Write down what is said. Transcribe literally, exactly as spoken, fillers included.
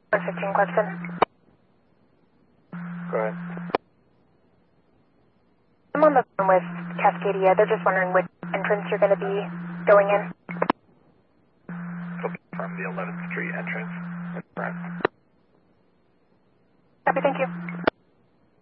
one fifteen question. Go ahead. I'm on the phone with Cascadia. They're just wondering which entrance you're going to be going in. From the eleventh Street entrance. Copy, thank you.